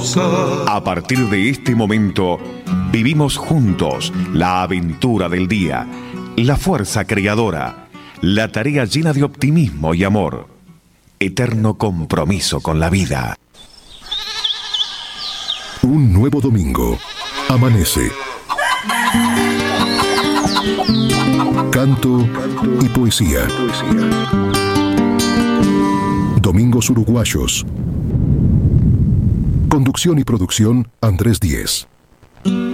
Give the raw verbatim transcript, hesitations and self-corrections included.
A partir de este momento, vivimos juntos la aventura del día, la fuerza creadora, la tarea llena de optimismo y amor, eterno compromiso con la vida. Un nuevo domingo. Amanece. Canto y poesía. Domingos Uruguayos. Conducción y producción, Andrés Díez.